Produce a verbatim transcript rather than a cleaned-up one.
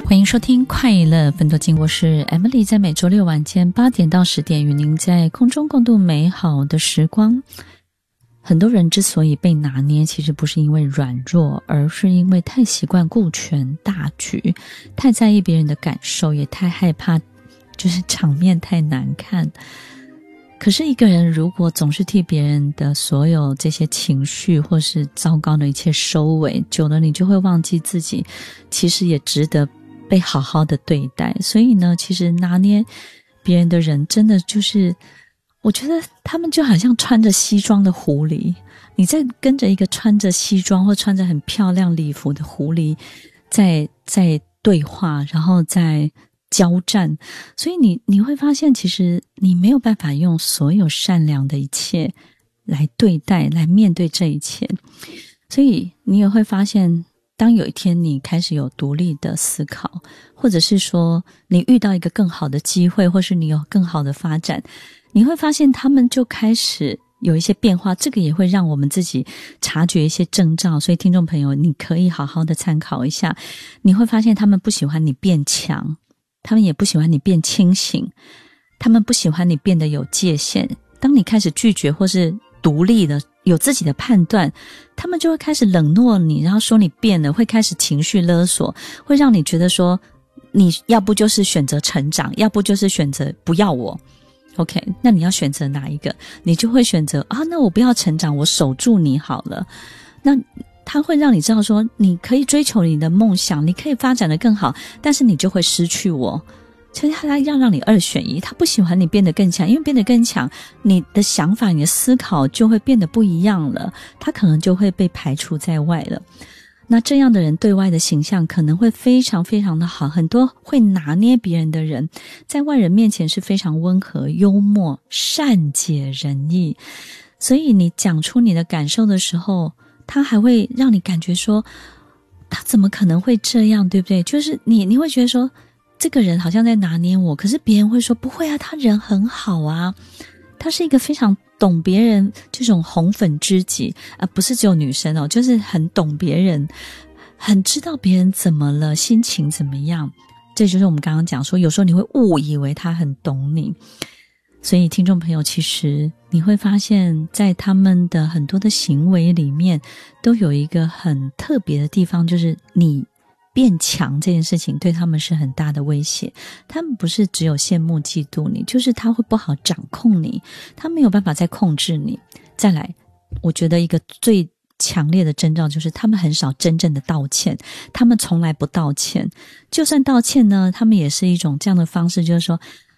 欢迎收听快乐分多金，我是 Emily， 在每周六晚间八点到十点与您在空中共度美好的时光。很多人之所以被拿捏，其实不是因为软弱，而是因为太习惯顾全大局，太在意别人的感受，也太害怕就是场面太难看。可是一个人如果总是替别人的所有这些情绪或是糟糕的一切收尾，久了你就会忘记自己其实也值得被好好的对待。所以呢，其实拿捏别人的人真的就是我觉得他们就好像穿着西装的狐狸，你在跟着一个穿着西装或穿着很漂亮礼服的狐狸在在对话，然后在交战。所以你你会发现其实你没有办法用所有善良的一切来对待来面对这一切。所以你也会发现，当有一天你开始有独立的思考，或者是说你遇到一个更好的机会，或是你有更好的发展，你会发现他们就开始有一些变化，这个也会让我们自己察觉一些征兆。所以听众朋友，你可以好好的参考一下，你会发现他们不喜欢你变强，他们也不喜欢你变清醒，他们不喜欢你变得有界限。当你开始拒绝或是独立的有自己的判断，他们就会开始冷落你，然后说你变了，会开始情绪勒索，会让你觉得说你要不就是选择成长，要不就是选择不要我。 OK， 那你要选择哪一个？你就会选择啊，那我不要成长，我守住你好了。那它会让你知道说你可以追求你的梦想，你可以发展得更好，但是你就会失去我。所以他要让你二选一，他不喜欢你变得更强，因为变得更强，你的想法你的思考就会变得不一样了，他可能就会被排除在外了。那这样的人对外的形象可能会非常非常的好，很多会拿捏别人的人在外人面前是非常温和幽默善解人意，所以你讲出你的感受的时候，他还会让你感觉说他怎么可能会这样，对不对？就是你你会觉得说这个人好像在拿捏我，可是别人会说不会啊，他人很好啊，他是一个非常懂别人，这种红粉知己啊，不是只有女生哦，就是很懂别人，很知道别人怎么了，心情怎么样。这就是我们刚刚讲说有时候你会误以为他很懂你。所以听众朋友，其实你会发现在他们的很多的行为里面都有一个很特别的地方，就是你变强这件事情对他们是很大的威胁。他们不是只有羡慕嫉妒你，就是他会不好掌控你，他没有办法再控制你。再来，我觉得一个最强烈的征兆就是他们很少真正的道歉，他们从来不道歉，就算道歉呢，他们也是一种这样的方式，就是说